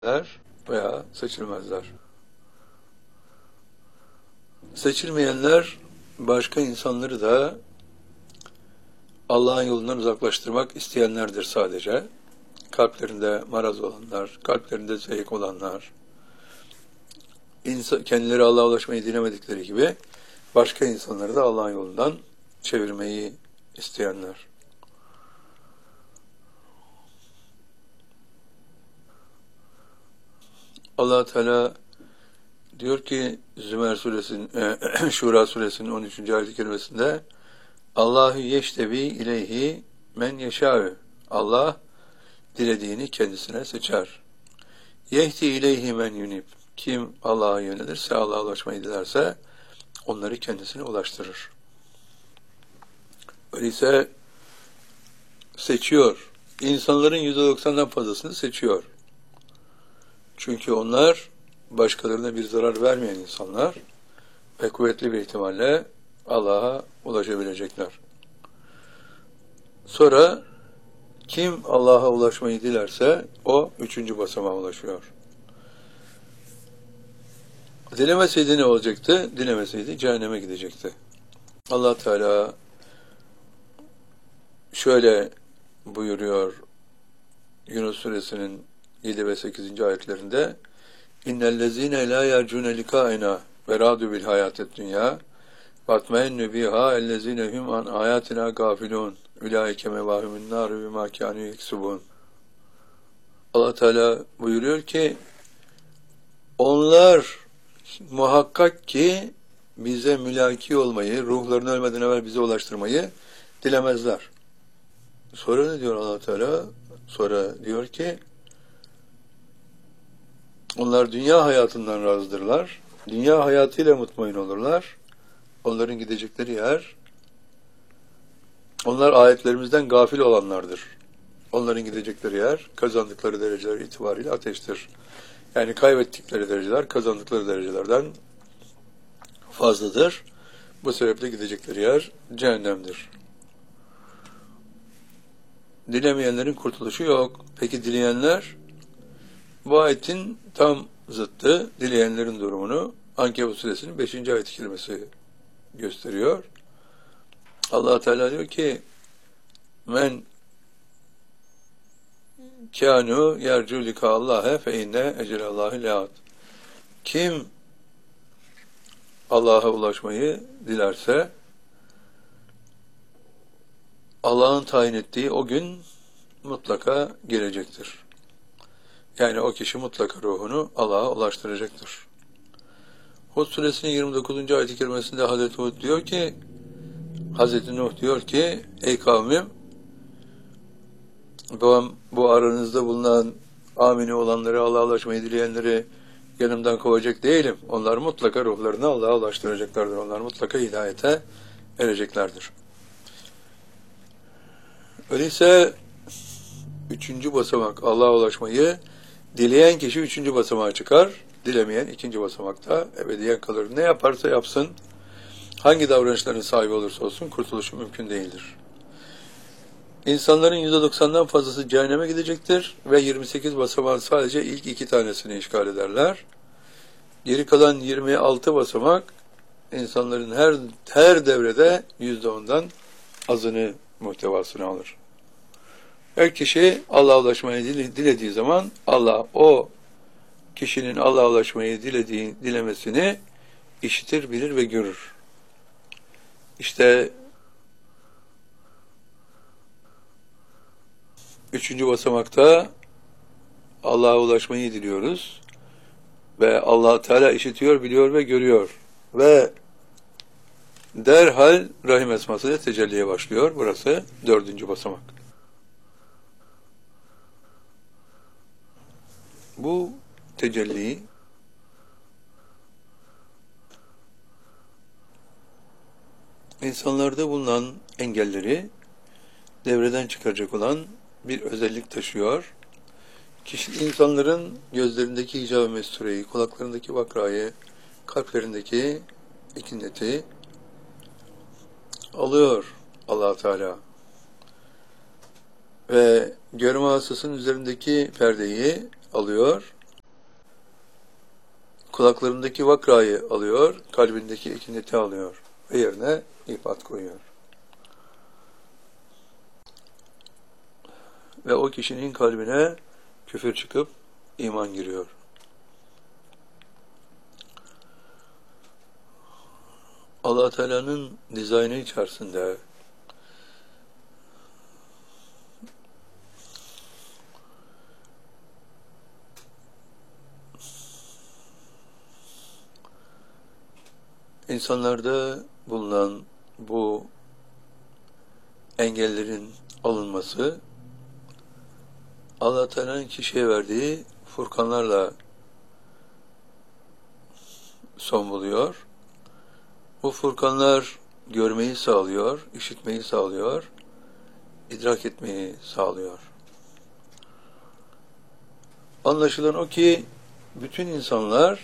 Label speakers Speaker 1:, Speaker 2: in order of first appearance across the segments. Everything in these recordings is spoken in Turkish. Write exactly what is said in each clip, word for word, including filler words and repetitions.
Speaker 1: veya seçilmezler. Seçilmeyenler başka insanları da Allah'ın yolundan uzaklaştırmak isteyenlerdir sadece. Kalplerinde maraz olanlar, kalplerinde zevk olanlar, insan, kendileri Allah'a ulaşmayı dilemedikleri gibi başka insanları da Allah'ın yolundan çevirmeyi isteyenler. Allah Teala diyor ki Zümer suresinin, e, Şura suresinin on üçüncü ayet-i kerimesinde Allahu yeştebi ileyhi men yeşâ'ü. Allah dilediğini kendisine seçer. Yehdi ileyhi men yunib. Kim Allah'a yönelirse, Allah'a ulaşmayı dilerse onları kendisine ulaştırır. Öyleyse seçiyor. İnsanların yüzde doksandan fazlasını seçiyor. Çünkü onlar başkalarına bir zarar vermeyen insanlar ve kuvvetli bir ihtimalle Allah'a ulaşabilecekler. Sonra kim Allah'a ulaşmayı dilerse o üçüncü basamağa ulaşıyor. Dilemeseydi ne olacaktı? Dilemeseydi cehenneme gidecekti. Allah Teala şöyle buyuruyor Yunus suresinin yedi ve sekizinci ayetlerinde İnnellezîne lâ yercûne likâena ve râdû bil hayâted dünyâ vatmainnü bihâ ellezîne hum an âyâtinâ gâfilûn ulaike mevâhumün nâru bimâ kânû yeksubûn. Allah Teala buyuruyor ki onlar muhakkak ki bize mülaki olmayı, ruhlarını ölmeden evvel bize ulaştırmayı dilemezler. Sonra ne diyor Allah Teala? Sonra diyor ki onlar dünya hayatından razıdırlar. Dünya hayatıyla mutmain olurlar. Onların gidecekleri yer, onlar ayetlerimizden gafil olanlardır. Onların gidecekleri yer, kazandıkları dereceler itibariyle ateştir. Yani kaybettikleri dereceler, kazandıkları derecelerden fazladır. Bu sebeple gidecekleri yer cehennemdir. Dilemeyenlerin kurtuluşu yok. Peki dileyenler? Bu ayetin tam zıttı, dileyenlerin durumunu Ankebut suresinin beşinci ayet-i kerimesi gösteriyor. Allah Teala diyor ki men kânû yercû likâllâhe fe inne ecelallâhi leât. Kim Allah'a ulaşmayı dilerse Allah'ın tayin ettiği o gün mutlaka gelecektir. Yani o kişi mutlaka ruhunu Allah'a ulaştıracaktır. Hud suresinin yirmi dokuzuncu ayet-i kerimesinde Hazreti Hud diyor ki Hazreti Nuh diyor ki ey kavmim bu, bu aranızda bulunan amini olanları, Allah'a ulaşmayı dileyenleri yanımdan kovacak değilim. Onlar mutlaka ruhlarını Allah'a ulaştıracaklardır. Onlar mutlaka hidayete ereceklerdir. Öyleyse üçüncü basamak Allah'a ulaşmayı dileyen kişi üçüncü basamağa çıkar. Dilemeyen ikinci basamakta ebediyen kalır. Ne yaparsa yapsın, hangi davranışların sahibi olursa olsun kurtuluşu mümkün değildir. İnsanların yüzde doksandan fazlası cehenneme gidecektir ve yirmi sekiz basamağın sadece ilk iki tanesini işgal ederler. Geri kalan yirmi altı basamak insanların her her devrede yüzde ondan azını muhtevasını alır. Her kişi Allah'a ulaşmayı dilediği zaman Allah o kişinin Allah'a ulaşmayı dilediği, dilemesini işitir, bilir ve görür. İşte üçüncü basamakta Allah'a ulaşmayı diliyoruz ve Allah Teala işitiyor, biliyor ve görüyor ve derhal rahim esmasıyla tecelliye başlıyor. Burası dördüncü basamak. Bu tecelli insanlarda bulunan engelleri devreden çıkaracak olan bir özellik taşıyor. Kişi, insanların gözlerindeki hicab-ı mestureyi, kulaklarındaki vakrayı, kalplerindeki ikinneti alıyor Allah Teala. Ve görme hastasının üzerindeki perdeyi alıyor kulaklarındaki vakrayı alıyor, kalbindeki ekineti alıyor ve yerine ifat koyuyor. Ve o kişinin kalbine küfür çıkıp iman giriyor. Allah Teala'nın dizaynı içerisinde insanlarda bulunan bu engellerin alınması Allah Teala'nın kişiye verdiği furkanlarla son buluyor. Bu furkanlar görmeyi sağlıyor, işitmeyi sağlıyor, idrak etmeyi sağlıyor. Anlaşılan o ki bütün insanlar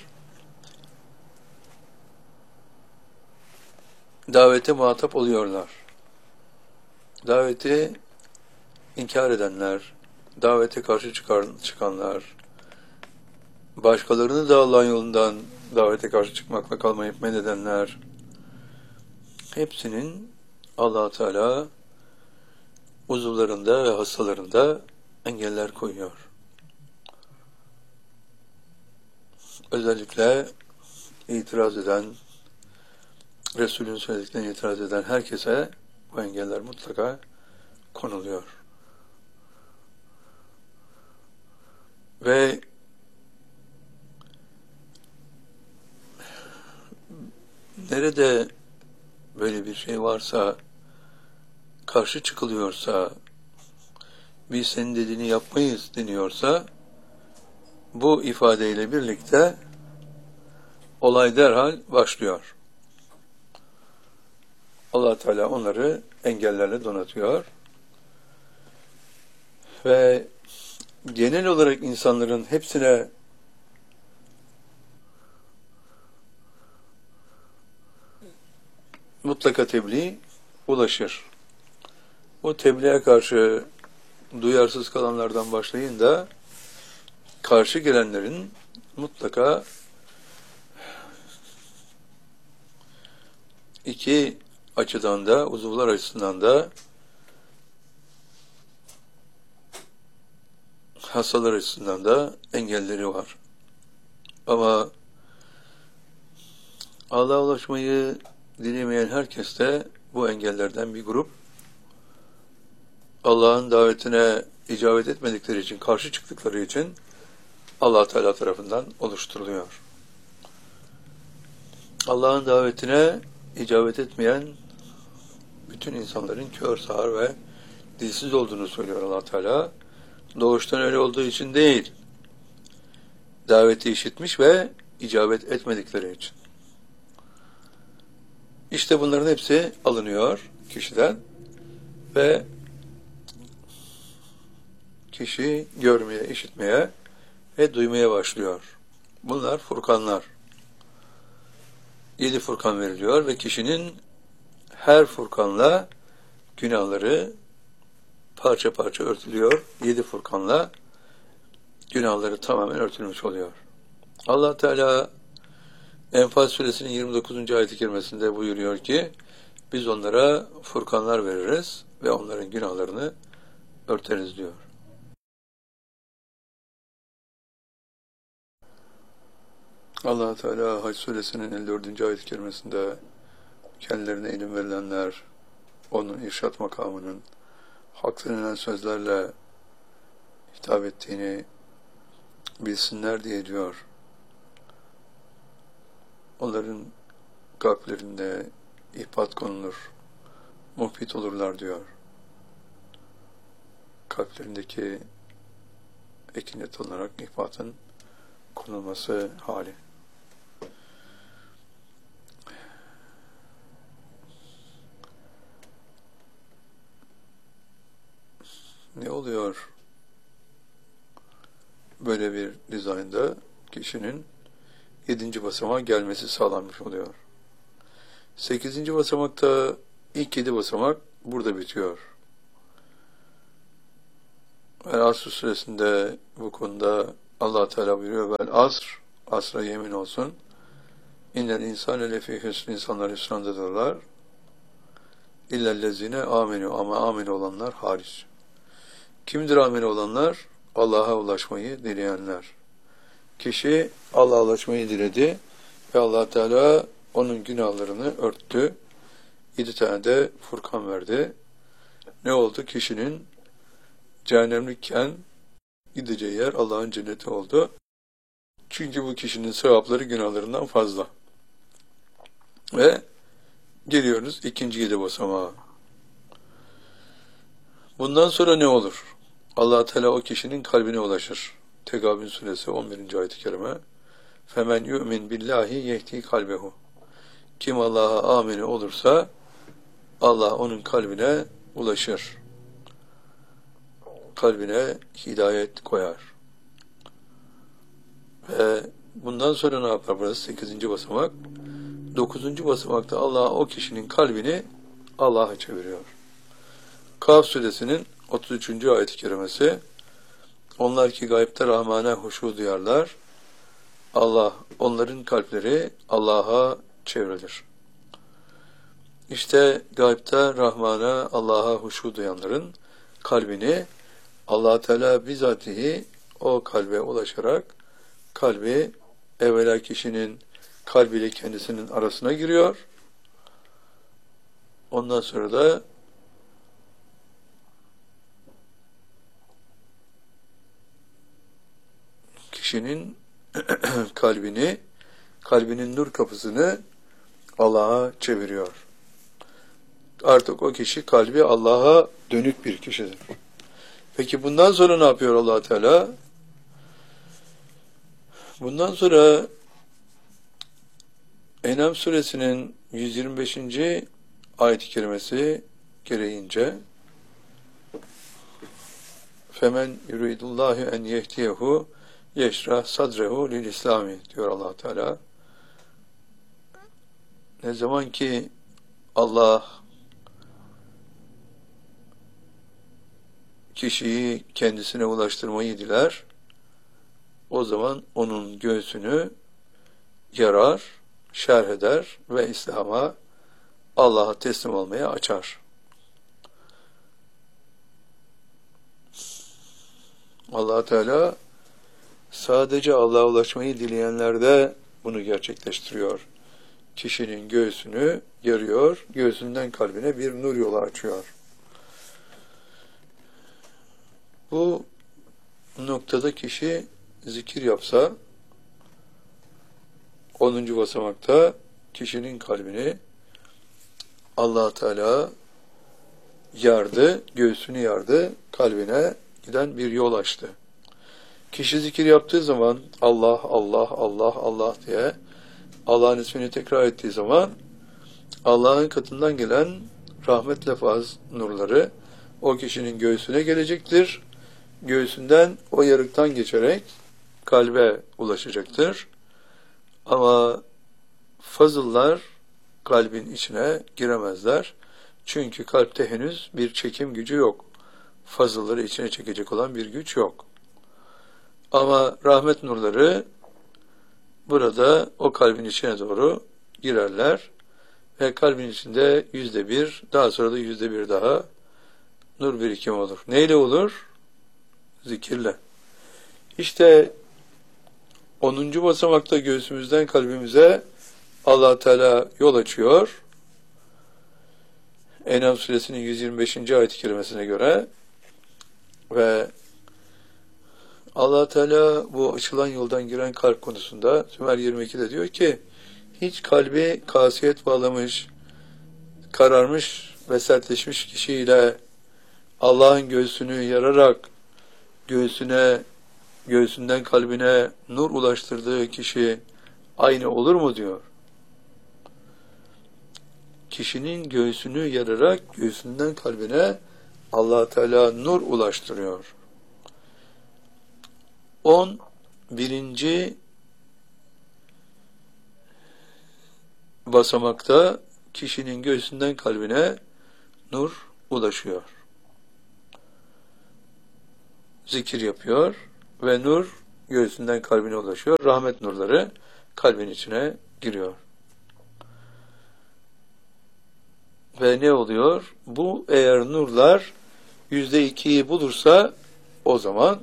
Speaker 1: davete muhatap oluyorlar. Daveti inkar edenler, davete karşı çıkar, çıkanlar, başkalarını da Allah'ın yolundan davete karşı çıkmakla kalmayıp men edenler, hepsinin Allah Teala uzuvlarında ve hastalarında engeller koyuyor. Özellikle itiraz eden, Resul'ün söylediklerine itiraz eden herkese bu engeller mutlaka konuluyor. Ve nerede böyle bir şey varsa, karşı çıkılıyorsa, biz senin dediğini yapmayız deniyorsa, bu ifadeyle birlikte olay derhal başlıyor. Allah Teala onları engellerle donatıyor ve genel olarak insanların hepsine mutlaka tebliğ ulaşır. O tebliğe karşı duyarsız kalanlardan başlayın da karşı gelenlerin mutlaka iki açıdan da, uzuvlar açısından da, hastalar açısından da engelleri var. Ama Allah'a ulaşmayı dilemeyen herkes de bu engellerden bir grup. Allah'ın davetine icabet etmedikleri için, karşı çıktıkları için Allah Teala tarafından oluşturuluyor. Allah'ın davetine icabet etmeyen bütün insanların kör, sağır ve dilsiz olduğunu söylüyor Allah Teala. Doğuştan öyle olduğu için değil, daveti işitmiş ve icabet etmedikleri için. İşte bunların hepsi alınıyor kişiden ve kişi görmeye, işitmeye ve duymaya başlıyor. Bunlar furkanlar. Yedi furkan veriliyor ve kişinin her furkanla günahları parça parça örtülüyor. Yedi furkanla günahları tamamen örtülmüş oluyor. Allah Teala Enfal suresinin yirmi dokuzuncu ayet-i kerimesinde buyuruyor ki biz onlara furkanlar veririz ve onların günahlarını örteriz diyor. Allah Teala Hac suresinin elli dördüncü ayet-i kerimesinde kendilerine ilim verilenler onun irşat makamının hak denilen sözlerle hitap ettiğini bilsinler diye diyor. Onların kalplerinde ihbat konulur, muhbit olurlar diyor. Kalplerindeki ekinet olarak ihbatın konulması hali. Ne oluyor? Böyle bir dizaynda kişinin yedinci basamağa gelmesi sağlanmış oluyor. Sekizinci basamakta ilk yedi basamak burada bitiyor. El Asr suresinde bu konuda Allah Teala buyuruyor. Vel asr, asra yemin olsun. İnnel insane lefî hüsn, insanlar hüsrandadırlar. İllellezine amenu, ama amin olanlar hariç. Kimdir amin olanlar? Allah'a ulaşmayı dileyenler. Kişi Allah'a ulaşmayı diledi ve Allah Teala onun günahlarını örttü. Yedi tane de Furkan verdi. Ne oldu? Kişinin cehennemlikken gideceği yer Allah'ın cenneti oldu. Çünkü bu kişinin sevapları günahlarından fazla. Ve geliyoruz ikinci yedi basamağa. Bundan sonra ne olur? Allah Teala o kişinin kalbine ulaşır. Tegabün suresi on birinci ayet-i kerime. Femen yu'min billahi yehdi kalbehu. Kim Allah'a amini olursa Allah onun kalbine ulaşır. Kalbine hidayet koyar. Ve bundan sonra ne yapar burası? Sekizinci basamak. Dokuzuncu basamakta Allah o kişinin kalbini Allah'a çeviriyor. Kaf suresinin otuz üçüncü ayet-i kerimesi. Onlar ki gaybte Rahman'a huşu duyarlar. Allah, onların kalpleri Allah'a çevrilir. İşte gaybte Rahman'a, Allah'a huşu duyanların kalbini Allah Teala bizatihi o kalbe ulaşarak kalbi evvela kişinin kalbiyle kendisinin arasına giriyor. Ondan sonra da kişinin kalbini, kalbinin nur kapısını Allah'a çeviriyor. Artık o kişi kalbi Allah'a dönük bir kişidir. Peki bundan sonra ne yapıyor Allah Teala? Bundan sonra En'am suresinin yüz yirmi beşinci ayet-i kerimesi gereğince Femen yuridullahu en yehdiyehu yeşrah sadrehu lil İslami diyor Allah Teala. Ne zaman ki Allah kişiyi kendisine ulaştırmayı diler, o zaman onun göğsünü yarar, şerh eder ve İslam'a, Allah'a teslim olmaya açar. Allah Teala sadece Allah'a ulaşmayı dileyenlerde bunu gerçekleştiriyor. Kişinin göğsünü yarıyor, göğsünden kalbine bir nur yolu açıyor. Bu noktada kişi zikir yapsa, onuncu basamakta kişinin kalbini Allah Teala yardı, göğsünü yardı, kalbine giden bir yol açtı. Kişi zikir yaptığı zaman Allah, Allah, Allah, Allah diye Allah'ın ismini tekrar ettiği zaman Allah'ın katından gelen rahmet lefaz nurları o kişinin göğsüne gelecektir. Göğsünden o yarıktan geçerek kalbe ulaşacaktır. Ama fazıllar kalbin içine giremezler. Çünkü kalpte henüz bir çekim gücü yok. Fazılları içine çekecek olan bir güç yok. Ama rahmet nurları burada o kalbin içine doğru girerler ve kalbin içinde yüzde bir, daha sonra da yüzde bir daha nur birikimi olur. Neyle olur? Zikirle. İşte onuncu basamakta göğsümüzden kalbimize Allah Teala yol açıyor. En'am suresinin yüz yirmi beşinci ayet-i kerimesine göre ve Allah Teala bu açılan yoldan giren kalp konusunda Sümer yirmi ikide diyor ki hiç kalbi kasiyet bağlamış, kararmış ve sertleşmiş kişiyle Allah'ın göğsünü yararak göğsüne, göğsünden kalbine nur ulaştırdığı kişi aynı olur mu diyor. Kişinin göğsünü yararak göğsünden kalbine Allah Teala nur ulaştırıyor. On birinci basamakta kişinin göğsünden kalbine nur ulaşıyor. Zikir yapıyor ve nur göğsünden kalbine ulaşıyor. Rahmet nurları kalbin içine giriyor. Ve ne oluyor? Bu eğer nurlar yüzde ikiyi bulursa o zaman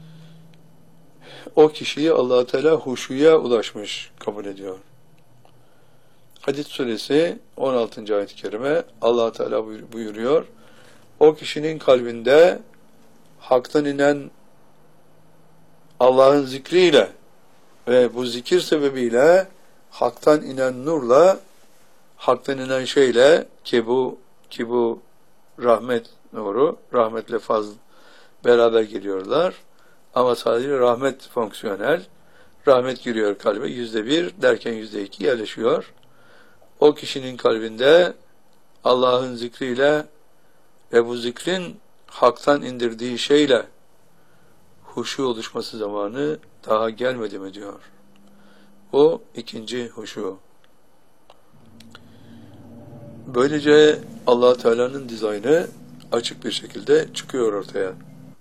Speaker 1: o kişiyi Allah Teala huşuya ulaşmış kabul ediyor. Hadid suresi on altıncı ayet-i kerime Allah Teala buyuruyor. O kişinin kalbinde haktan inen Allah'ın zikriyle ve bu zikir sebebiyle haktan inen nurla, haktan inen şeyle ki bu ki bu rahmet nuru, rahmetle fazl beraber geliyorlar. Ama sadece rahmet fonksiyonel. Rahmet giriyor kalbe. Yüzde bir derken yüzde iki yerleşiyor. O kişinin kalbinde Allah'ın zikriyle ve bu zikrin haktan indirdiği şeyle huşu oluşması zamanı daha gelmedi mi diyor. O ikinci huşu. Böylece Allah Teala'nın dizaynı açık bir şekilde çıkıyor ortaya.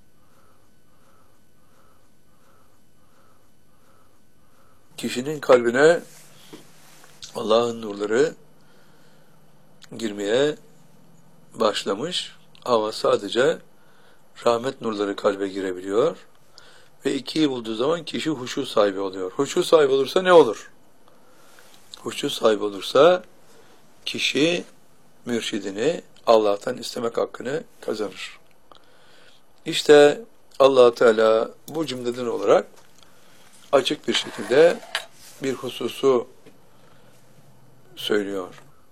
Speaker 1: Kişinin kalbine Allah'ın nurları girmeye başlamış ama sadece rahmet nurları kalbe girebiliyor ve ikiyi bulduğu zaman kişi huşu sahibi oluyor. Huşu sahibi olursa ne olur? Huşu sahibi olursa kişi mürşidini Allah'tan istemek hakkını kazanır. İşte Allah Teala bu cümleden olarak açık bir şekilde bir hususu söylüyor.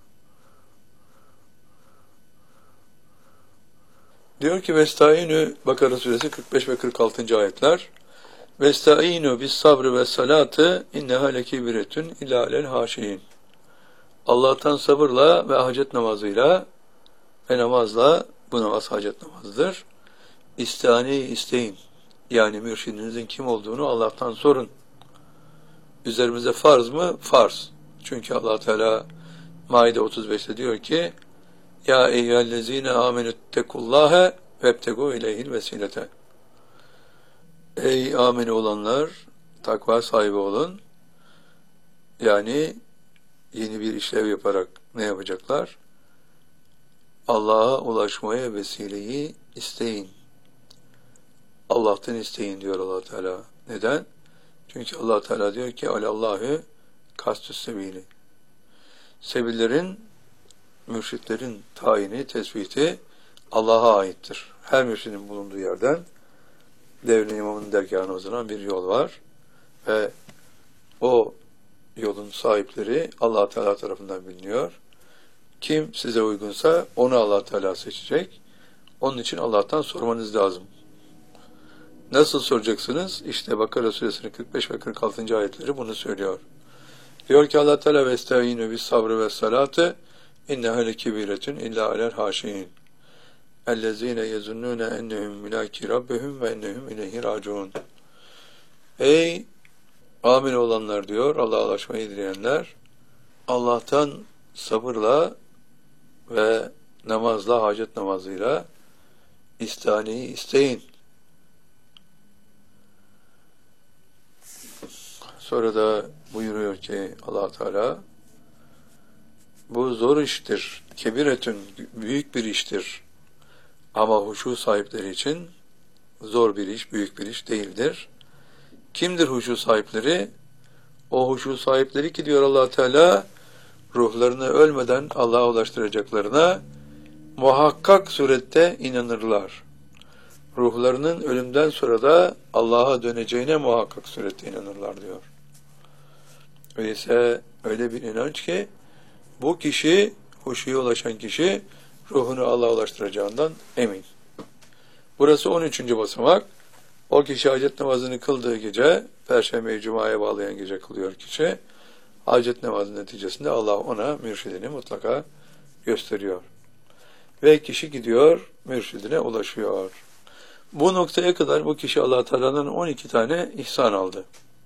Speaker 1: Diyor ki Vestaînü Bakara suresi kırk beş ve kırk altıncı ayetler. Vestaînü bis sabrı ve salatı inneha lekibiretün illa alel haşiyin. Allah'tan sabırla ve hacet namazıyla ve namazla, bu namaz hacet namazıdır. İstihane isteyin. Yani mürşidinizin kim olduğunu Allah'tan sorun. Üzerimize farz mı? Farz. Çünkü Allah Teala Maide otuz beşte diyor ki Ya eyyühellezine amenüttekullâhe vebtegû ileyhil vesilete. Ey ameni olanlar, takva sahibi olun. Yani yeni bir işlev yaparak ne yapacaklar? Allah'a ulaşmaya vesileyi isteyin. Allah'tan isteyin diyor Allah Teala. Neden? Çünkü Allah Teala diyor ki Alallahü kastüs sebili. Sebillerin, mürşitlerin tayini, tespiti Allah'a aittir. Her mürşidin bulunduğu yerden devrin imamının dergahına uzanan bir yol var ve o yolun sahipleri Allah Teala tarafından biliniyor. Kim size uygunsa onu Allah Teala seçecek. Onun için Allah'tan sormanız lazım. Nasıl soracaksınız? İşte Bakara suresinin kırk beş ve kırk altıncı ayetleri bunu söylüyor. Diyor ki Allah Teala vestaînü bis sabrı ve salatı inneha lekibiretun illa alel haşiyin. Ellezîne yezunnûne ennehum mülâki rabbehum ve ennehum ileyhi râciûn. Ey amin olanlar diyor, Allah'a ulaşmayı dileyenler, Allah'tan sabırla ve namazla, hacet namazıyla istihaneyi isteyin. Sonra da buyuruyor ki Allah Teala bu zor iştir, kebiretün, büyük bir iştir. Ama huşu sahipleri için zor bir iş, büyük bir iş değildir. Kimdir huşu sahipleri? O huşu sahipleri ki diyor Allah Teala ruhlarını ölmeden Allah'a ulaştıracaklarına muhakkak surette inanırlar. Ruhlarının ölümden sonra da Allah'a döneceğine muhakkak surette inanırlar diyor. Öyleyse öyle bir inanç ki bu kişi, huşuya ulaşan kişi ruhunu Allah'a ulaştıracağından emin. Burası on üçüncü basamak. O kişi hacet namazını kıldığı gece, Perşembe'yi Cuma'ya bağlayan gece kılıyor kişi. Hacet namazının neticesinde Allah ona mürşidini mutlaka gösteriyor. Ve kişi gidiyor, mürşidine ulaşıyor. Bu noktaya kadar bu kişi Allah Teala'nın on iki tane ihsan aldı.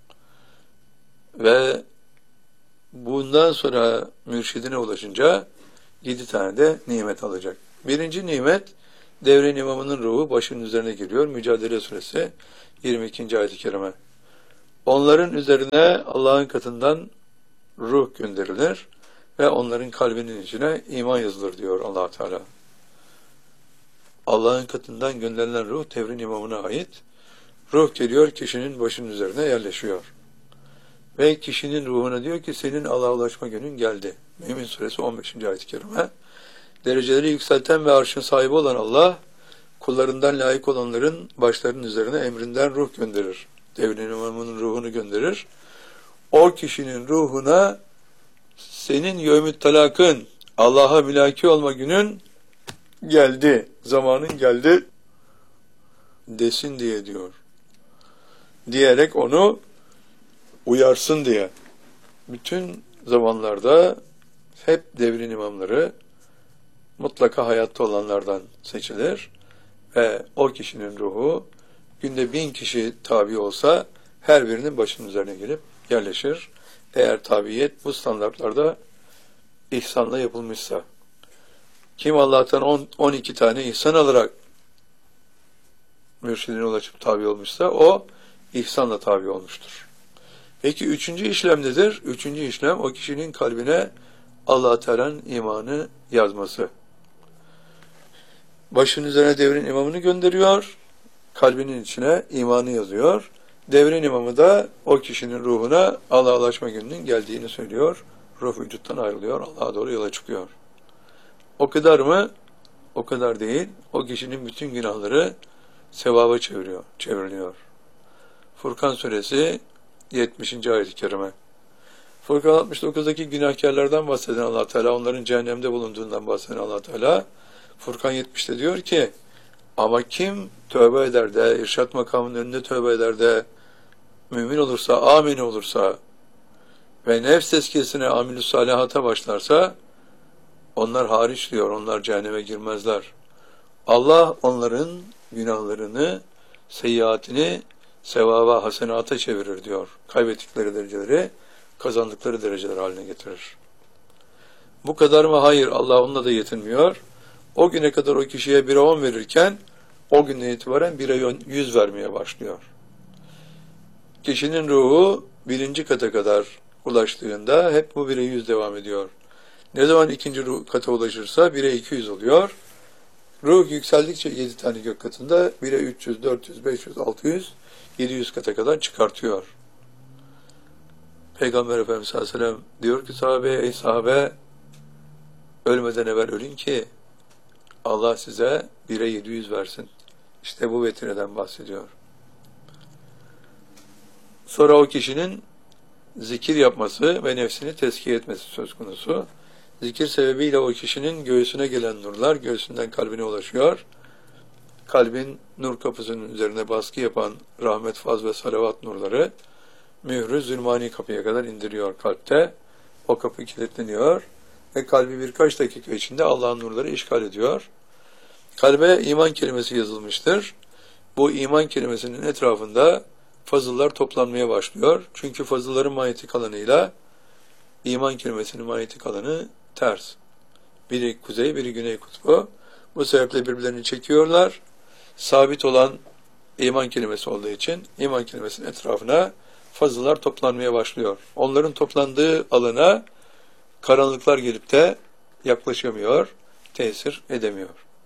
Speaker 1: Ve bundan sonra mürşidine ulaşınca yedi tane de nimet alacak. Birinci nimet, devrin imamının ruhu başının üzerine geliyor. Mücadele suresi yirmi ikinci ayet-i kerime. Onların üzerine Allah'ın katından ruh gönderilir ve onların kalbinin içine iman yazılır diyor Allah Teala. Allah'ın katından gönderilen ruh devrin imamına ait. Ruh geliyor, kişinin başının üzerine yerleşiyor. Ve kişinin ruhuna diyor ki senin Allah'a ulaşma günün geldi. Mümin Suresi on beşinci ayet-i kerime. Dereceleri yükselten ve arşın sahibi olan Allah, kullarından layık olanların başlarının üzerine emrinden ruh gönderir. Devrin imamının ruhunu gönderir. O kişinin ruhuna senin yevmü't talakın, Allah'a mülaki olma günün geldi, zamanın geldi desin diye diyor. Diyerek onu uyarsın diye. Bütün zamanlarda hep devrin imamları mutlaka hayatta olanlardan seçilir ve o kişinin ruhu günde bin kişi tabi olsa her birinin başının üzerine gelip yerleşir. Eğer tabiyet bu standartlarda ihsanla yapılmışsa. Kim Allah'tan on, on iki tane ihsan alarak mürşidine ulaşıp tabi olmuşsa o ihsanla tabi olmuştur. Peki üçüncü işlem nedir? Üçüncü işlem o kişinin kalbine Allah-u Teala'nın imanı yazması. Başının üzerine devrin imamını gönderiyor, kalbinin içine imanı yazıyor. Devrin imamı da o kişinin ruhuna Allah'a ulaşma gününün geldiğini söylüyor. Ruh vücuttan ayrılıyor, Allah'a doğru yola çıkıyor. O kadar mı? O kadar değil. O kişinin bütün günahları sevaba çeviriyor, çevriliyor. Furkan Suresi yetmişinci ayet-i kerime. Furkan altmış dokuzdaki günahkarlardan bahseden Allah Teala, onların cehennemde bulunduğundan bahseden Allah Teala, Furkan yetmişte diyor ki, ama kim tövbe eder de, irşat makamının önünde tövbe eder de, mümin olursa, amin olursa ve nefs tezkiyesine, amilü salihata başlarsa, onlar hariç diyor, onlar cehenneme girmezler. Allah onların günahlarını, seyyiatini sevaba, hasenata çevirir diyor. Kaybettikleri dereceleri, kazandıkları dereceler haline getirir. Bu kadar mı? Hayır, Allah onunla da yetinmiyor. O güne kadar o kişiye bire on verirken, o günden itibaren bire yüz vermeye başlıyor. Kişinin ruhu birinci kata kadar ulaştığında hep bu bire yüz devam ediyor. Ne zaman ikinci ruh kata ulaşırsa bire iki yüz oluyor. Ruh yükseldikçe yedi tane gök katında bire üç yüz, dört yüz, beş yüz, altı yüz, yedi yüz kata kadar çıkartıyor. Peygamber Efendimiz sallallahu aleyhi ve sellem diyor ki sahabe, ey sahabe, ölmeden evvel ölün ki Allah size bire yedi yüz versin. İşte bu vetireden bahsediyor. Sonra o kişinin zikir yapması ve nefsini tezkiye etmesi söz konusu. Zikir sebebiyle o kişinin göğsüne gelen nurlar göğsünden kalbine ulaşıyor. Kalbin nur kapısının üzerine baskı yapan rahmet, faz ve salavat nurları mührü zulmani kapıya kadar indiriyor kalpte. O kapı kilitleniyor ve kalbi birkaç dakika içinde Allah'ın nurları işgal ediyor. Kalbe iman kelimesi yazılmıştır. Bu iman kelimesinin etrafında fazıllar toplanmaya başlıyor. Çünkü fazılların manyetik alanıyla iman kelimesinin manyetik alanı ters. Biri kuzey, biri güney kutbu. Bu sebeple birbirlerini çekiyorlar. Sabit olan iman kelimesi olduğu için iman kelimesinin etrafına fazıllar toplanmaya başlıyor. Onların toplandığı alana karanlıklar gelip de yaklaşamıyor, tesir edemiyor.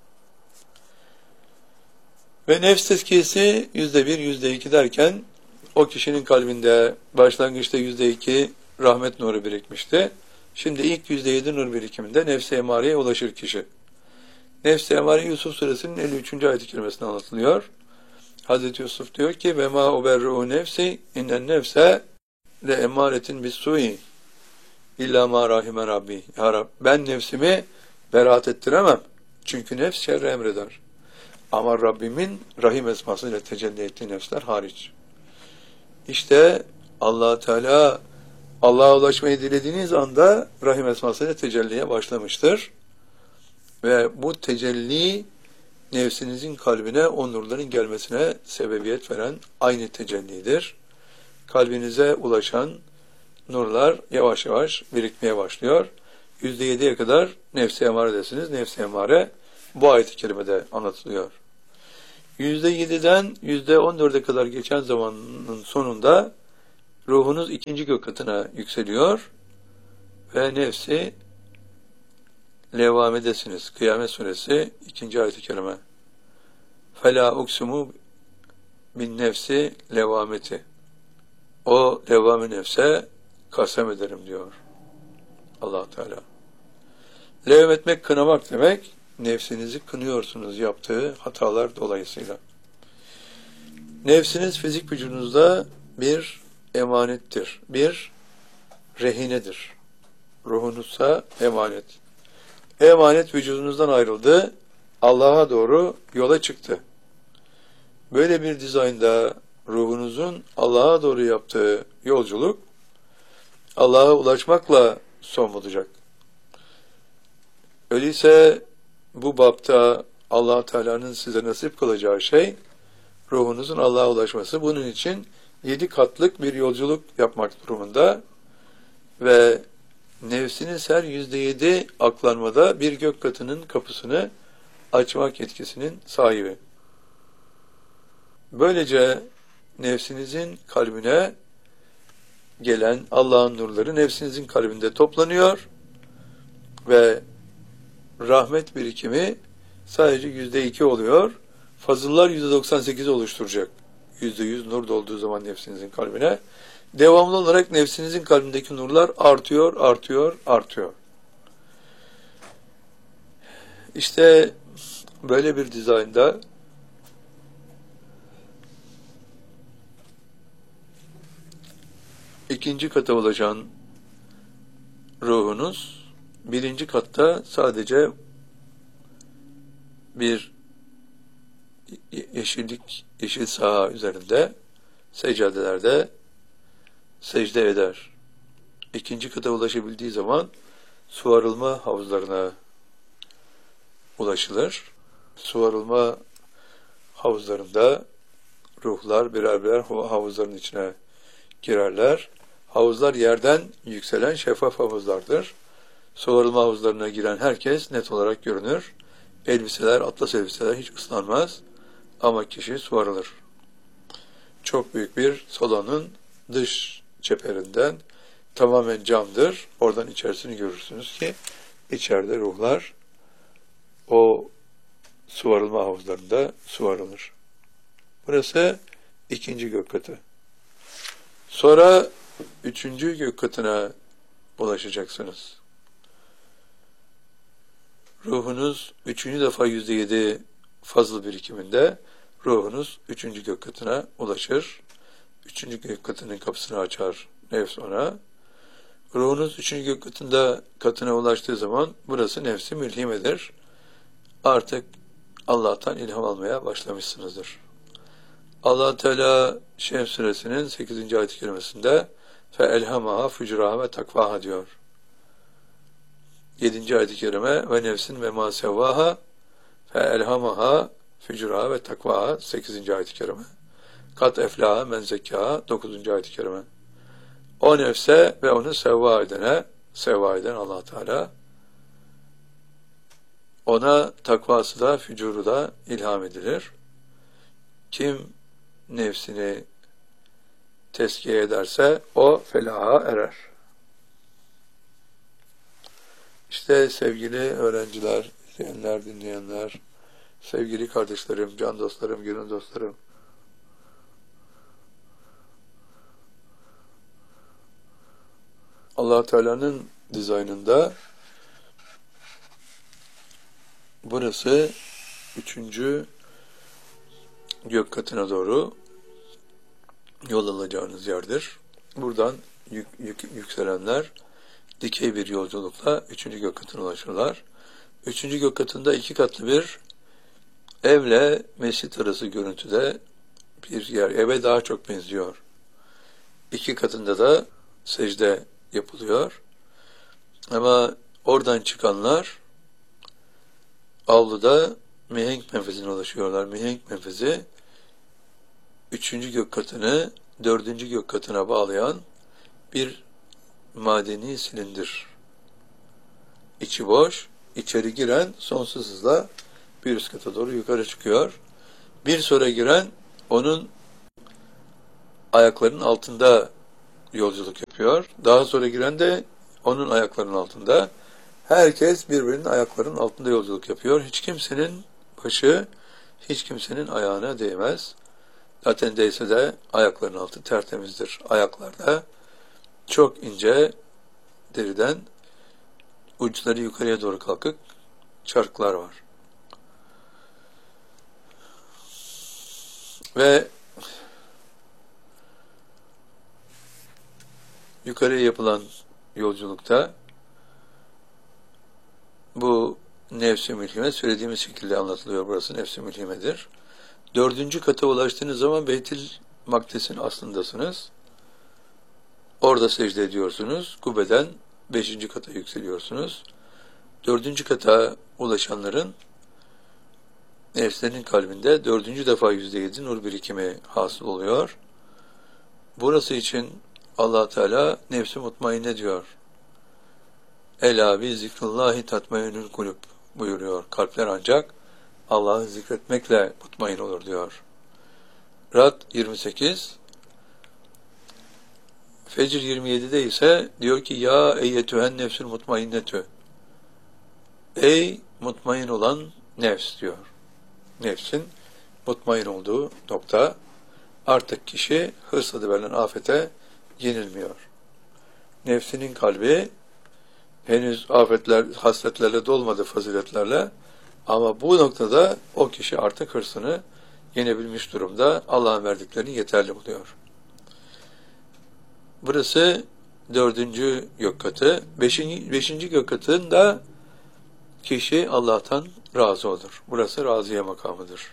Speaker 1: Ve nefs tezkiyesi yüzde bir, yüzde iki derken o kişinin kalbinde başlangıçta yüzde iki rahmet nuru birikmişti. Şimdi ilk yüzde yedi nur birikiminde nefs-i emareye ulaşır kişi. Nefs-i emare Yusuf suresinin elli üçüncü ayet-i kerimesinde anlatılıyor. Hazreti Yusuf diyor ki ve ma uberru nefsi innen nefse le emaretin bis-sui illa ma rahime rabbi. Ya Rab, ben nefsimi beraat ettiremem. Çünkü nefs şerri emreder. Ama Rabbimin rahim esmasıyla tecelli ettiği nefsler hariç. İşte Allah Teala Allah'a ulaşmayı dilediğiniz anda rahim esmasıyla tecelliye başlamıştır. Ve bu tecelli nefsinizin kalbine o nurların gelmesine sebebiyet veren aynı tecellidir. Kalbinize ulaşan nurlar yavaş yavaş birikmeye başlıyor. Yüzde yediye kadar nefs-i emare desiniz. Nefs-i emare bu ayet-i kerimede anlatılıyor. Yüzde yediden yüzde on dörde kadar geçen zamanın sonunda ruhunuz ikinci gök katına yükseliyor ve nefsi levamedesiniz. Kıyamet suresi ikinci ayet-i kerime. Fela uksumu bin nefsi levameti. O levame nefse kasem ederim diyor Allah Teala. Levm etmek, kınamak demek, nefsinizi kınıyorsunuz yaptığı hatalar dolayısıyla. Nefsiniz fizik vücudunuzda bir emanettir, bir rehinedir. Ruhunuzsa emanet. Emanet vücudunuzdan ayrıldı, Allah'a doğru yola çıktı. Böyle bir dizaynda ruhunuzun Allah'a doğru yaptığı yolculuk, Allah'a ulaşmakla son bulacak. Öyleyse bu bapta Allah Teala'nın size nasip kılacağı şey, ruhunuzun Allah'a ulaşması. Bunun için yedi katlık bir yolculuk yapmak durumunda ve nefsiniz her yüzde yedi aklanmada bir gök katının kapısını açmak yetkisinin sahibi. Böylece nefsinizin kalbine gelen Allah'ın nurları nefsinizin kalbinde toplanıyor ve rahmet birikimi sadece yüzde iki oluyor. Fazıllar yüzde doksan sekiz oluşturacak. Yüzde yüz nur dolduğu zaman nefsinizin kalbine. Devamlı olarak nefsinizin kalbindeki nurlar artıyor, artıyor, artıyor. İşte böyle bir dizaynda ikinci kata ulaşan ruhunuz, birinci katta sadece bir yeşillik, yeşil saha üzerinde, seccadelerde secde eder. İkinci kata ulaşabildiği zaman su arılma havuzlarına ulaşılır. Su arılma havuzlarında ruhlar birer birer havuzların içine girerler. Havuzlar yerden yükselen şeffaf havuzlardır. Su arılma havuzlarına giren herkes net olarak görünür. Elbiseler, atlas elbiseler hiç ıslanmaz ama kişi su arılır. Çok büyük bir salonun dış çeperinden tamamen camdır. Oradan içerisini görürsünüz ki içeride ruhlar o su arılma havuzlarında su arılır. Burası ikinci gök katı. Sonra üçüncü gök katına ulaşacaksınız. Ruhunuz üçüncü defa yüzde yedi fazıl birikiminde ruhunuz üçüncü gök katına ulaşır. Üçüncü gök katının kapısını açar nefs ona. Ruhunuz üçüncü gök katında katına ulaştığı zaman burası nefsi mülhimedir. Artık Allah'tan ilham almaya başlamışsınızdır. Allah Teala Şems suresinin sekizinci ayet-i kerimesinde فَاَلْهَمَهَا فُجْرَهَا وَتَقْوَاهَا diyor. yedinci ayet-i kerime ve nefsin ve ma sevvaha فَاَلْهَمَهَا فُجْرَهَا وَتَقْوَاهَا sekizinci ayet-i kerime. Kat eflaha men zekkaha dokuzuncu ayet-i kerime. O nefse ve onu sevva edene, sevva eden Allah Teala, ona takvası da, fücuru da ilham edilir. Kim nefsini tezkiye ederse o felaha erer. İşte sevgili öğrenciler, izleyenler, dinleyenler, sevgili kardeşlerim, can dostlarım, gönül dostlarım, Allah Teala'nın dizaynında burası üçüncü gök katına doğru yol alacağınız yerdir. Buradan yük, yük, yükselenler dikey bir yolculukla üçüncü gök katına ulaşırlar. Üçüncü gök katında iki katlı bir evle mescit arası görüntüde bir yer. Eve daha çok benziyor. İki katında da secde yapılıyor. Ama oradan çıkanlar avluda mihenk menfezine ulaşıyorlar. Mihenk menfezi üçüncü gök katını dördüncü gök katına bağlayan bir madeni silindir. İçi boş, içeri giren sonsuz hızla bir üst kata doğru yukarı çıkıyor. Bir sonra giren onun ayaklarının altında yolculuk yapıyor. Daha sonra giren de onun ayaklarının altında. Herkes birbirinin ayaklarının altında yolculuk yapıyor. Hiç kimsenin başı, hiç kimsenin ayağına değmez. Zaten değse de ayaklarının altı tertemizdir. Ayaklarda çok ince deriden uçları yukarıya doğru kalkık çarklar var. Ve yukarıya yapılan yolculukta bu nefs-i mülhime söylediğimiz şekilde anlatılıyor. Burası nefs-i mülhimedir. Dördüncü kata ulaştığınız zaman Beyt-i Makdis'in aslındasınız. Orada secde ediyorsunuz. Kubbeden beşinci kata yükseliyorsunuz. Dördüncü kata ulaşanların nefslerinin kalbinde dördüncü defa yüzde yedi nur birikimi hasıl oluyor. Burası için Allah Teala nefsi mutmainne diyor. Ela bi zikrullahi tatmainül kulüp buyuruyor. Kalpler ancak Allah'ı zikretmekle mutmain olur diyor. Rad yirmi sekiz. Fecr yirmi yedide ise diyor ki ya eyyetühen nefsül mutmainnetü. Ey mutmain olan nefs diyor. Nefsin mutmain olduğu nokta. Artık kişi hırs adı verilen afete yenilmiyor. Nefsinin kalbi henüz afetler, hasletlerle dolmadı, faziletlerle, ama bu noktada o kişi artık hırsını yenebilmiş durumda. Allah'ın verdiklerini yeterli buluyor. Burası dördüncü gök katı. Beşinci, beşinci gök katında kişi Allah'tan razı olur. Burası razıye makamıdır.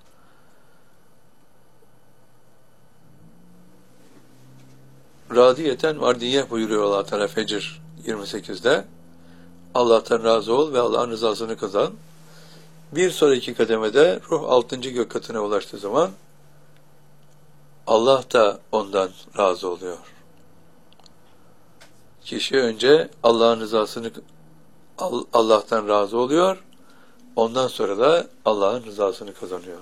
Speaker 1: Radiyeten vardiye buyuruyor Allah Teala Fecr yirmi sekizde. Allah'tan razı ol ve Allah'ın rızasını kazan. Bir sonraki kademede ruh altıncı gök katına ulaştığı zaman Allah da ondan razı oluyor. Kişi önce Allah'ın rızasını Allah'tan razı oluyor. Ondan sonra da Allah'ın rızasını kazanıyor.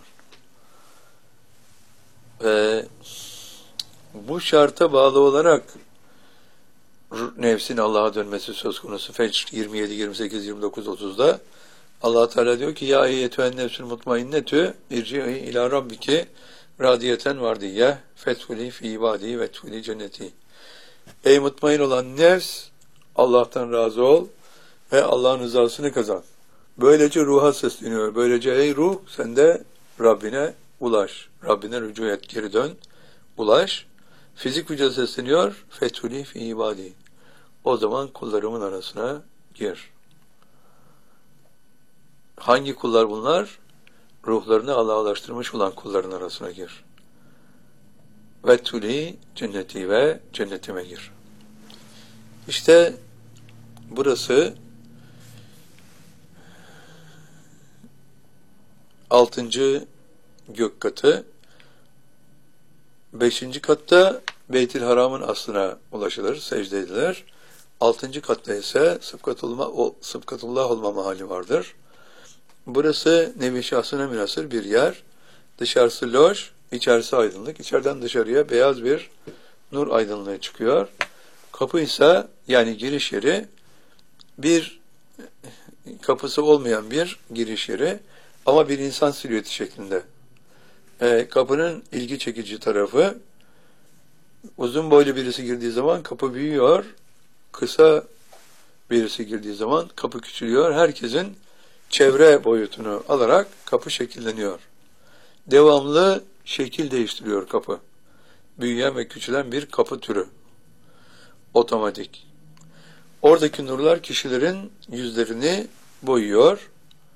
Speaker 1: Ve bu şarta bağlı olarak nefsin Allah'a dönmesi söz konusu. Fecr yirmi yedi, yirmi sekiz, yirmi dokuz, otuzda Allah Teala diyor ki ya eyyetühen nefsül mutmainnetü irci'i ila rabbiki radiyeten vardiyye fethuli fi ibadi veethuli cenneti. Ey mutmain olan nefs, Allah'tan razı ol ve Allah'ın rızasını kazan. Böylece ruha sesleniyor. Böylece ey ruh, sen de Rabbine ulaş. Rabbine rücu et, geri dön, ulaş. Fizik vücuda sesleniyor. Fethuli fi ibadi. O zaman kullarımın arasına gir. Hangi kullar bunlar? Ruhlarını Allah'a ulaştırmış olan kulların arasına gir. Ve tuli cenneti ve cennetime gir. İşte burası altıncı gök katı. Beşinci katta Beyt-i Haram'ın aslına ulaşılır, secde edilir. Altıncı katta ise sıfkatullah, o, sıfkatullah olma mahali vardır. Burası nevi şahsına münhasır bir yer. Dışarısı loş, içerisi aydınlık. İçeriden dışarıya beyaz bir nur aydınlığı çıkıyor. Kapı ise, yani giriş yeri, bir kapısı olmayan bir giriş yeri ama bir insan silüeti şeklinde. E, kapının ilgi çekici tarafı, uzun boylu birisi girdiği zaman kapı büyüyor, kısa birisi girdiği zaman kapı küçülüyor. Herkesin çevre boyutunu alarak kapı şekilleniyor. Devamlı şekil değiştiriyor kapı. Büyüyen ve küçülen bir kapı türü. Otomatik. Oradaki nurlar kişilerin yüzlerini boyuyor.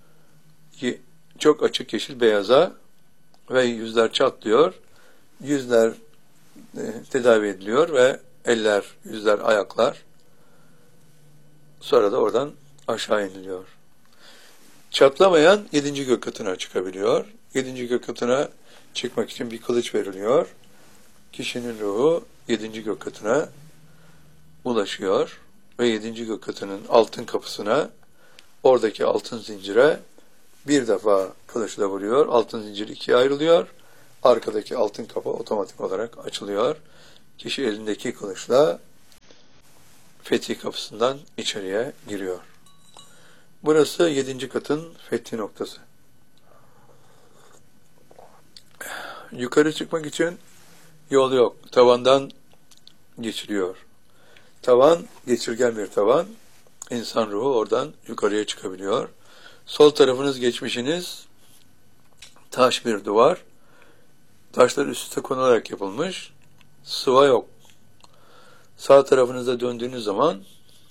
Speaker 1: Çok açık yeşil beyaza ve yüzler çatlıyor. Yüzler e, tedavi ediliyor ve eller, yüzler, ayaklar sonra da oradan aşağı iniliyor. Çatlamayan yedinci gök katına çıkabiliyor. Yedinci gök katına çıkmak için bir kılıç veriliyor. Kişinin ruhu yedinci gök katına ulaşıyor ve yedinci gök katının altın kapısına, oradaki altın zincire bir defa kılıçla vuruyor. Altın zincir ikiye ayrılıyor. Arkadaki altın kapı otomatik olarak açılıyor. kişi elindeki kılıçla fethi kapısından içeriye giriyor. Burası yedinci katın fethi noktası. Yukarı çıkmak için yol yok. Tavandan geçiliyor. Tavan, geçirgen bir tavan. İnsan ruhu oradan yukarıya çıkabiliyor. Sol tarafınız geçmişiniz taş bir duvar. Taşlar üst üste konularak yapılmış. Sıva yok. Sağ tarafınıza döndüğünüz zaman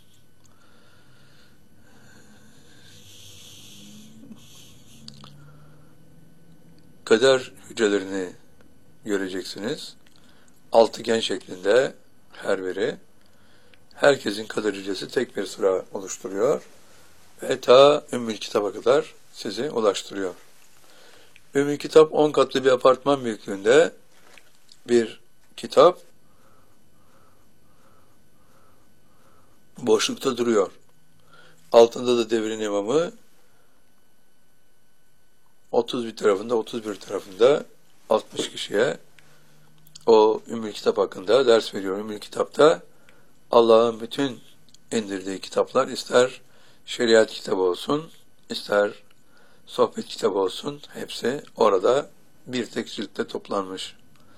Speaker 1: kader hücrelerini göreceksiniz. Altıgen şeklinde her biri. Herkesin kader hücresi tek bir sıra oluşturuyor. Ve ta Ümmül Kitap'a kadar sizi ulaştırıyor. Ümmül Kitap on katlı bir apartman büyüklüğünde bir kitap. Boşlukta duruyor. Altında da devrin imamı otuz bir tarafında, otuz bir tarafında altmış kişiye o Ümmül Kitap hakkında ders veriyor. Ümmül Kitap'ta Allah'ın bütün indirdiği kitaplar, ister şeriat kitabı olsun, ister sohbet kitabı olsun, hepsi orada bir tek ciltte toplanmış.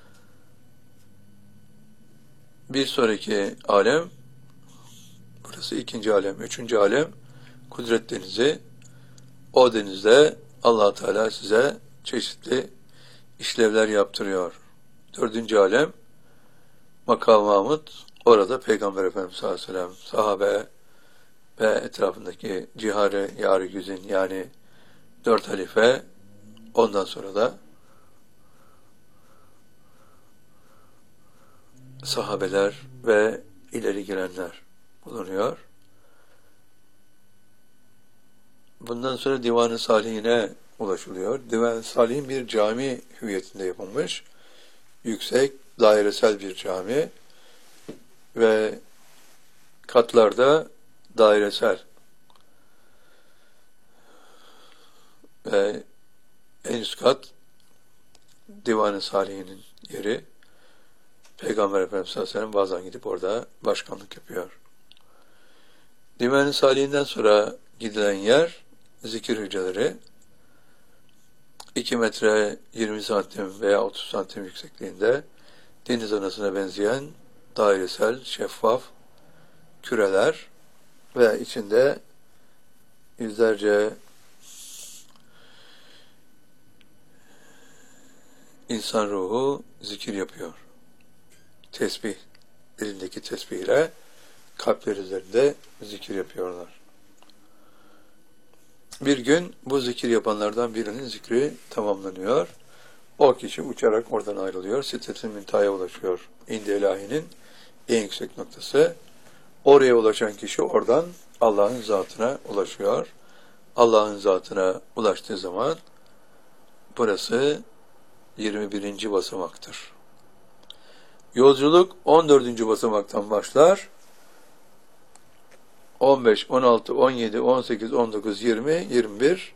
Speaker 1: Bir sonraki alem, burası ikinci alem, üçüncü alem, Kudret Denizi. O denizde Allah Teala size çeşitli işlevler yaptırıyor. Dördüncü alem, Makam Mahmud. Orada Peygamber Efendimiz sallallahu aleyhi ve sellem, sahabe ve etrafındaki cihare, yar-ı güzin, yani dört halife, ondan sonra da sahabeler ve ileri gelenler bulunuyor. Bundan sonra Divan-ı Salihine ulaşılıyor. Divan-ı Salih'in bir cami hüviyetinde yapılmış. Yüksek, dairesel bir cami ve katlarda dairesel ve en üst kat Divan-ı Salih'in yeri. Peygamber Efendimiz sallallahu aleyhi ve sellem bazen gidip orada başkanlık yapıyor. Divan-ı Salih'inden sonra gidilen yer zikir hücreleri. iki metre yirmi santim veya otuz santim yüksekliğinde deniz anasına benzeyen dairesel, şeffaf küreler ve içinde yüzlerce insan ruhu zikir yapıyor. Tesbih, elindeki tesbihle kalpler üzerinde zikir yapıyorlar. Bir gün bu zikir yapanlardan birinin zikri tamamlanıyor. O kişi uçarak oradan ayrılıyor. Sidret-i Münteha'ya ulaşıyor. İndi ilahinin en yüksek noktası. Oraya ulaşan kişi oradan Allah'ın zatına ulaşıyor. Allah'ın zatına ulaştığı zaman burası yirmi birinci basamaktır. Yolculuk on dördüncü basamaktan başlar. on beş, on altı, on yedi, on sekiz, on dokuz, yirmi, yirmi bir,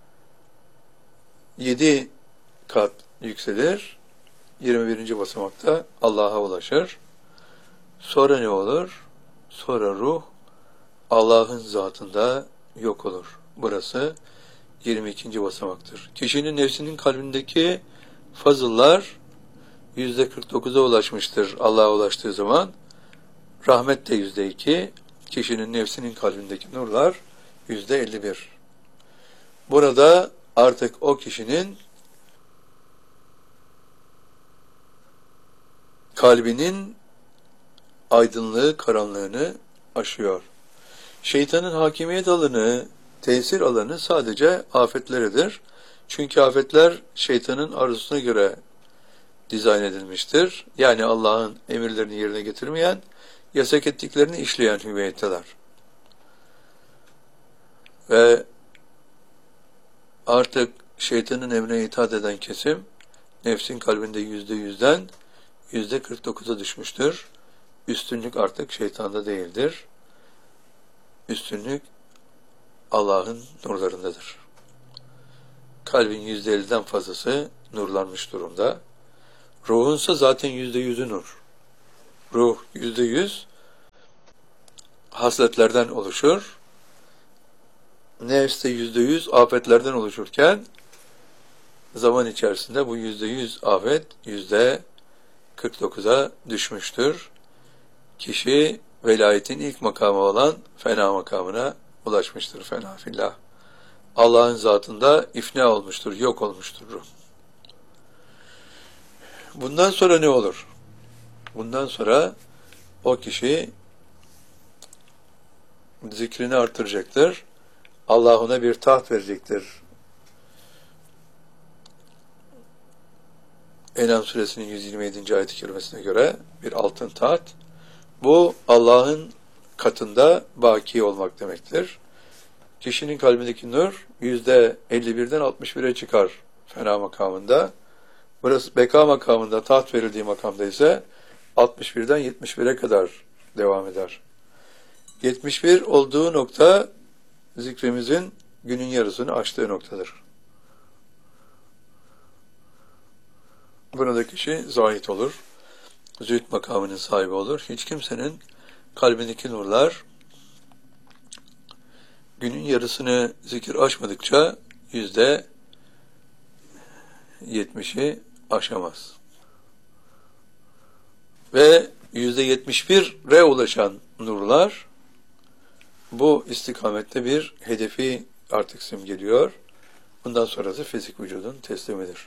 Speaker 1: yedi kat yükselir. yirmi birinci basamakta Allah'a ulaşır. Sonra ne olur? Sonra ruh Allah'ın zatında yok olur. Burası yirmi ikinci basamaktır. Kişinin nefsinin kalbindeki fazıllar yüzde kırk dokuza ulaşmıştır Allah'a ulaştığı zaman. Rahmet de yüzde iki. Kişinin nefsinin kalbindeki nurlar yüzde elli bir. Burada artık o kişinin kalbinin aydınlığı, karanlığını aşıyor. Şeytanın hakimiyet alanı, tesir alanı sadece afetleridir. Çünkü afetler şeytanın arzusuna göre dizayn edilmiştir. Yani Allah'ın emirlerini yerine getirmeyen, yasak ettiklerini işleyen hüviyetteler. Ve artık şeytanın emrine itaat eden kesim, nefsin kalbinde yüzde yüzden yüzde kırk dokuza düşmüştür. Üstünlük artık şeytanda değildir. Üstünlük Allah'ın nurlarındadır. Kalbin yüzde elliden fazlası nurlanmış durumda. Ruhunsa zaten yüzde yüzü nur. Ruh yüzde yüz hasletlerden oluşur. Nefs de yüzde yüz afetlerden oluşurken zaman içerisinde bu yüzde yüz afet yüzde kırk dokuza düşmüştür. Kişi velayetin ilk makamı olan fena makamına ulaşmıştır. Fena fillah. Allah'ın zatında ifna olmuştur, yok olmuştur ruh. Bundan sonra ne olur? Bundan sonra o kişi zikrini artıracaktır. Allah ona bir taht verecektir. En'am suresinin yüz yirmi yedinci ayet-i kerimesine göre bir altın taht. Bu Allah'ın katında baki olmak demektir. Kişinin kalbindeki nur yüzde elli birden altmış bire çıkar fena makamında. Burası beka makamında, taht verildiği makamda ise altmış birden yetmiş bire kadar devam eder. yetmiş bir olduğu nokta zikrimizin günün yarısını aştığı noktadır. Burada kişi zahit olur. Zühd makamının sahibi olur. Hiç kimsenin kalbindeki nurlar günün yarısını zikir aşmadıkça yüzde yetmişi aşamaz. Ve yüzde yetmiş bire ulaşan nurlar bu istikamette bir hedefi artık simgeliyor. Bundan sonrası fizik vücudun teslimidir.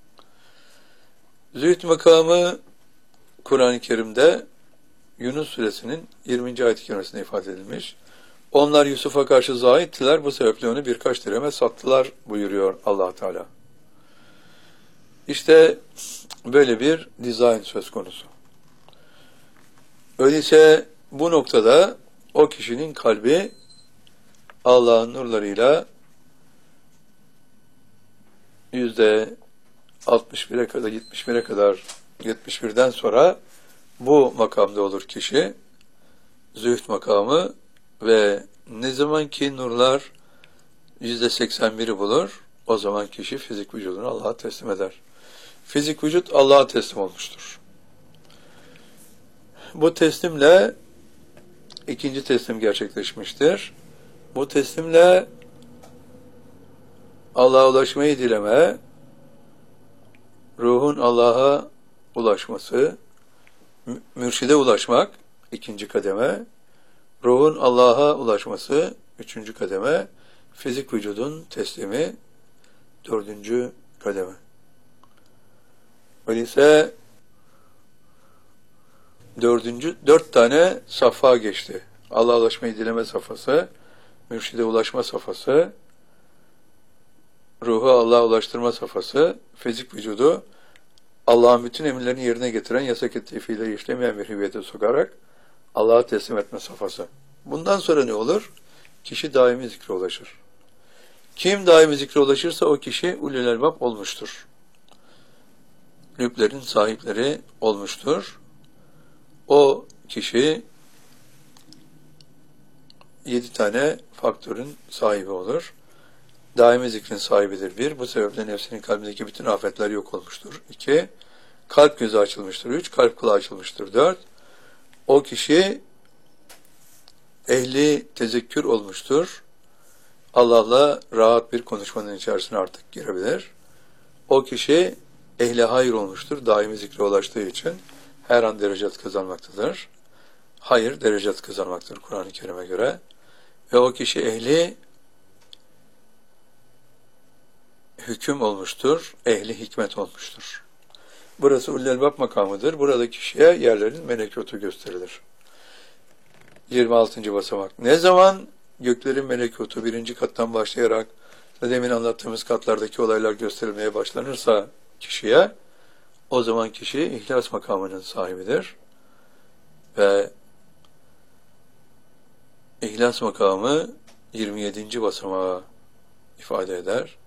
Speaker 1: Zühd makamı Kur'an-ı Kerim'de Yunus suresinin yirminci ayet-i kerimesinde ifade edilmiş. Onlar Yusuf'a karşı zahittiler, bu sebeple onu birkaç dirheme sattılar buyuruyor Allah Teala. İşte böyle bir dizayn söz konusu. Öyleyse bu noktada o kişinin kalbi Allah'ın nurlarıyla yüzde altmış bire kadar, yetmiş bire kadar, yetmiş birden sonra bu makamda olur kişi. Zühd makamı ve ne zaman ki nurlar yüzde seksen biri bulur, o zaman kişi fizik vücudunu Allah'a teslim eder. Fizik vücut Allah'a teslim olmuştur. Bu teslimle ikinci teslim gerçekleşmiştir. Bu teslimle Allah'a ulaşmayı dileme, ruhun Allah'a ulaşması, mürşide ulaşmak ikinci kademe, ruhun Allah'a ulaşması üçüncü kademe, fizik vücudun teslimi dördüncü kademe. Öyleyse dördüncü, dört tane safha geçti. Allah'a ulaşmayı dileme safhası, mürşide ulaşma safhası, ruhu Allah'a ulaştırma safhası, fizik vücudu Allah'ın bütün emirlerini yerine getiren, yasak ettiği fiilleri işlemeyen bir hüviyete sokarak Allah'a teslim etme safhası. Bundan sonra ne olur? Kişi daimi zikre ulaşır. Kim daimi zikre ulaşırsa o kişi ulul elbab olmuştur. Lüblerin sahipleri olmuştur. O kişi yedi tane faktörün sahibi olur. Daimi zikrin sahibidir bir. Bu sebeple nefsinin kalbindeki bütün afetler yok olmuştur. İki, kalp gözü açılmıştır. Üç, kalp kulağı açılmıştır. Dört, o kişi ehli tezekkür olmuştur. Allah'la rahat bir konuşmanın içerisine artık girebilir. O kişi ehli hayır olmuştur. Daimi zikre ulaştığı için her an derecat kazanmaktadır. Hayır derecat kazanmaktır Kur'an-ı Kerim'e göre. Ve o kişi ehli hüküm olmuştur, ehli hikmet olmuştur. Burası ulul elbab makamıdır. Burada kişiye yerlerin melekotu gösterilir. yirmi altıncı basamak. Ne zaman göklerin melekotu birinci kattan başlayarak demin anlattığımız katlardaki olaylar gösterilmeye başlanırsa kişiye, o zaman kişi ihlas makamının sahibidir. Ve ihlas makamı yirmi yedinci basamağı ifade eder.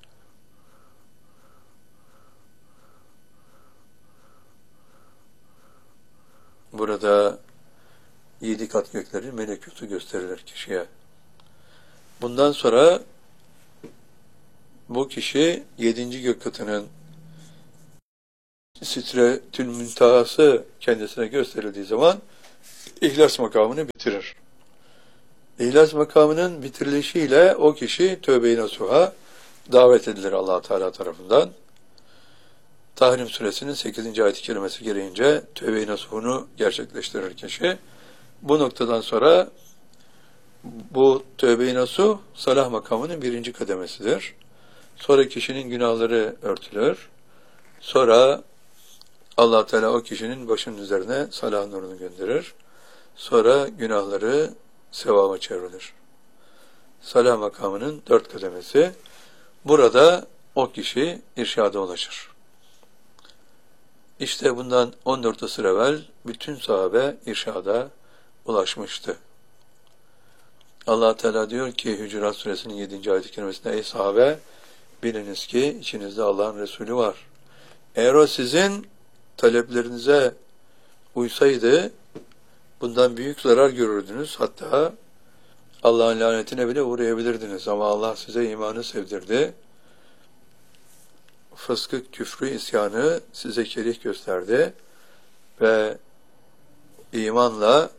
Speaker 1: Burada yedi kat göklerin melekotu gösterilir kişiye. Bundan sonra bu kişi yedinci gök katının Sidretül Müntehası kendisine gösterildiği zaman İhlas makamını bitirir. İhlas makamının bitirilişiyle o kişi tövbe-i nasuha davet edilir Allah Teala tarafından. Tahrim suresinin sekizinci ayet-i kerimesi gereğince tövbe-i nasuhunu gerçekleştirir kişi. Bu noktadan sonra bu tövbe-i nasuh salah makamının birinci kademesidir. Sonra kişinin günahları örtülür. Sonra Allah Teala o kişinin başının üzerine salah nurunu gönderir. Sonra günahları sevaba çevrilir. Salah makamının dört kademesi. Burada o kişi irşada ulaşır. İşte bundan on dört asır evvel bütün sahabe irşada ulaşmıştı. Allah Teala diyor ki Hücurat Suresinin yedinci ayet-i kerimesinde ey sahabe biliniz ki içinizde Allah'ın Resulü var. Eğer o sizin taleplerinize uysaydı bundan büyük zarar görürdünüz. Hatta Allah'ın lanetine bile uğrayabilirdiniz. Ama Allah size imanı sevdirdi. Fıskı, küfrü, isyanı size kerih gösterdi. Ve imanla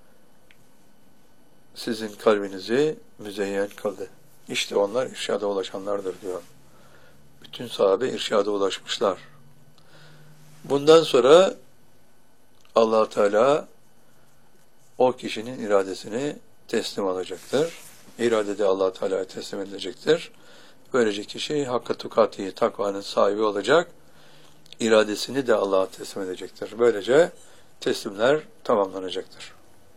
Speaker 1: sizin kalbinizi müzeyyen kıldı. İşte onlar irşada ulaşanlardır diyor. Bütün sahabe irşada ulaşmışlar. Bundan sonra Allah Teala o kişinin iradesini teslim alacaktır. İrade de Allah Teala'ya teslim edilecektir. Böylece kişi hakka tukati, takvanın sahibi olacak. İradesini de Allah'a teslim edecektir. Böylece teslimler tamamlanacaktır.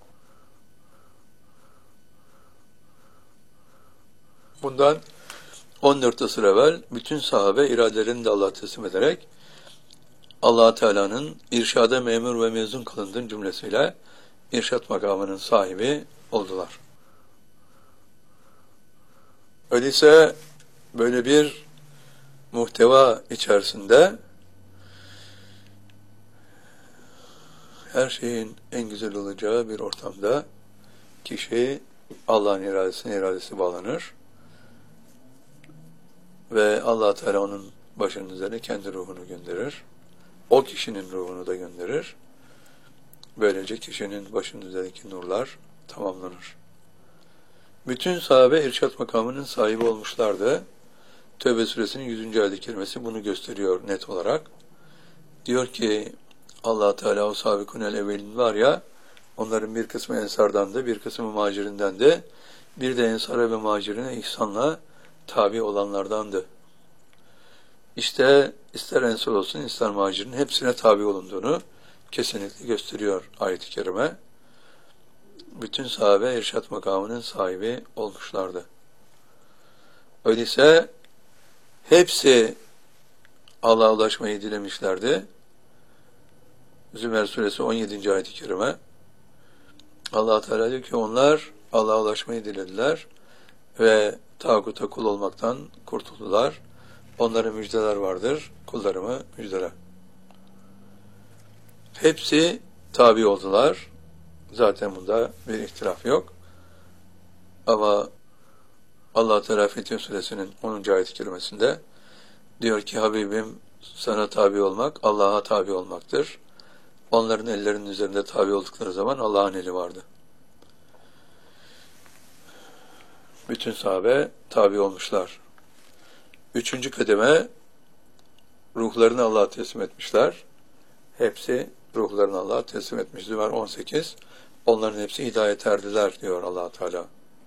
Speaker 1: Bundan on dört asır evvel bütün sahabe iradelerini de Allah'a teslim ederek Allah Teala'nın irşada memur ve mezun kılındığın cümlesiyle irşat makamının sahibi oldular. Öyleyse böyle bir muhteva içerisinde her şeyin en güzel olacağı bir ortamda kişi Allah'ın iradesine iradesi bağlanır ve Allah Teala onun başının üzerine kendi ruhunu gönderir. O kişinin ruhunu da gönderir. Böylece kişinin başının üzerindeki nurlar tamamlanır. Bütün sahabe irşat makamının sahibi olmuşlardı. Tövbe suresinin yüzüncü ayet-i kerimesi bunu gösteriyor net olarak. Diyor ki Allah Teala o sabikunel evvelin var ya, onların bir kısmı ensardandı, bir kısmı muhacirindendi. Bir de ensara ve muhacirine ihsanla tabi olanlardandı. İşte ister ensar olsun ister muhacirin hepsine tabi olunduğunu kesinlikle gösteriyor ayet-i kerime. Bütün sahabe irşat makamının sahibi olmuşlardı. Öyleyse hepsi Allah'a ulaşmayı dilemişlerdi. Zümer suresi on yedinci ayet-i kerime. Allah Teala diyor ki onlar Allah'a ulaşmayı dilediler ve tağuta kul olmaktan kurtuldular. Onlara müjdeler vardır. Kullarımı müjdele. Hepsi tabi oldular. Zaten bunda bir ihtilaf yok. Ama Allah Teala Fetih Suresinin onuncu ayet-i kerimesinde diyor ki Habibim sana tabi olmak Allah'a tabi olmaktır. Onların ellerinin üzerinde tabi oldukları zaman Allah'ın eli vardı. Bütün sahabe tabi olmuşlar. Üçüncü kademe ruhlarını Allah'a teslim etmişler. Hepsi ruhlarını Allah'a teslim etmiş. Zümer on sekiz. Onların hepsi hidayet erdiler diyor Allah Teala.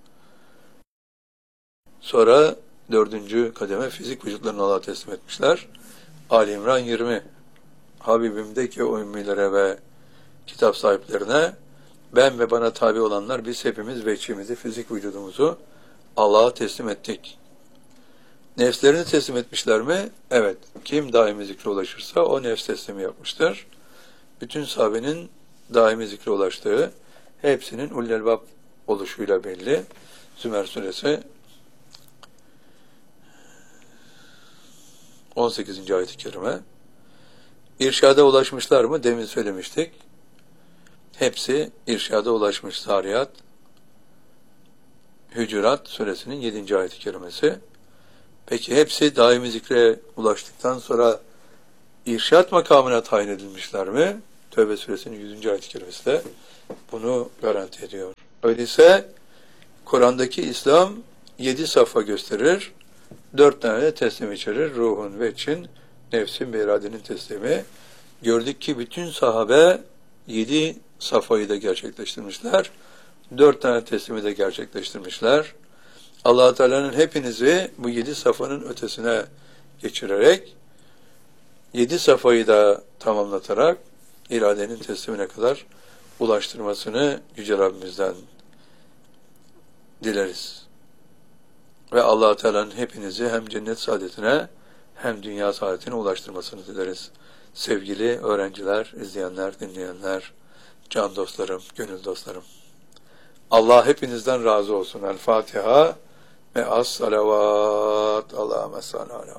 Speaker 1: Sonra dördüncü kademe fizik vücutlarını Allah'a teslim etmişler. Ali İmran yirmi. Habibimdeki o ümmilere ve kitap sahiplerine ben ve bana tabi olanlar biz hepimiz veçhimizi, fizik vücudumuzu Allah'a teslim ettik. Nefslerini teslim etmişler mi? Evet. Kim daimi zikre ulaşırsa o nefs teslimi yapmıştır. Bütün sahabenin daimi zikre ulaştığı hepsinin ullelbab oluşuyla belli. Zümer suresi on sekizinci ayet-i kerime. İrşada ulaşmışlar mı? Demin söylemiştik. Hepsi irşada ulaşmış. Zariyat, Hücurat suresinin yedinci ayet-i kerimesi. Peki hepsi daimi zikre ulaştıktan sonra irşat makamına tayin edilmişler mi? Tevbe suresinin yüzüncü ayet-i kerimesi de bunu garanti ediyor. Öyleyse Kur'an'daki İslam yedi safa gösterir, dört tane de teslim içerir. Ruhun ve için, nefsin ve iradenin teslimi. Gördük ki bütün sahabe yedi safayı da gerçekleştirmişler. Dört tane teslimi de gerçekleştirmişler. Allah-u Teala'nın hepinizi bu yedi safanın ötesine geçirerek, yedi safayı da tamamlatarak iradenin teslimine kadar ulaştırmasını Yüce Rabbimizden dileriz. Ve Allah-u Teala'nın hepinizi hem cennet saadetine hem dünya saadetine ulaştırmasını dileriz. Sevgili öğrenciler, izleyenler, dinleyenler, can dostlarım, gönül dostlarım. Allah hepinizden razı olsun. El Fatiha ve as salavat. Allahümme salli ala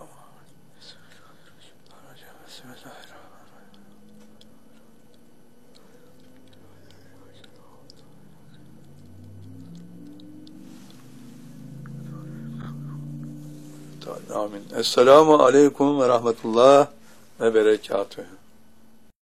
Speaker 1: Amin. Esselamu aleyküm ve rahmetullah ve berekatühü.